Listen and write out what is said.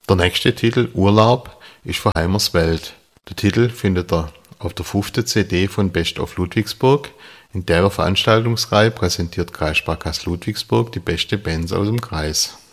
Der nächste Titel, Urlaub, ist von Heimerswelt. Der Titel findet ihr auf der 5. CD von Best of Ludwigsburg. In der Veranstaltungsreihe präsentiert Kreissparkasse Ludwigsburg die beste Bands aus dem Kreis.